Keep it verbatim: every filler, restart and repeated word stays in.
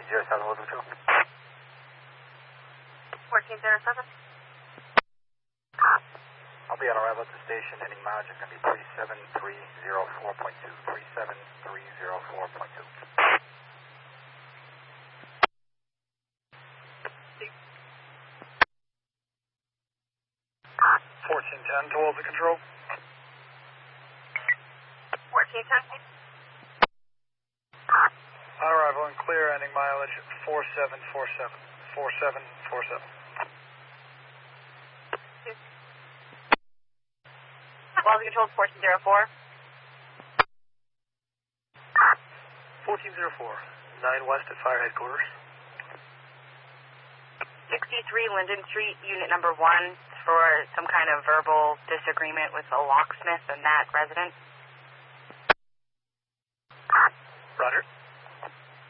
zero seven, Wilson Control. fourteen zero seven. I'll be on arrival at the station. Ending mileage is going to be three seven three zero four point two. three seven three zero four point two. fourteen ten to Wilson Control. fourteen ten. On arrival and clear, ending mileage four seven four seven. four seven four seven. Wilson Control fourteen zero four. fourteen zero four. nine West at Fire Headquarters. sixty-three Linden Street, unit number one, for some kind of verbal disagreement with a locksmith and that resident.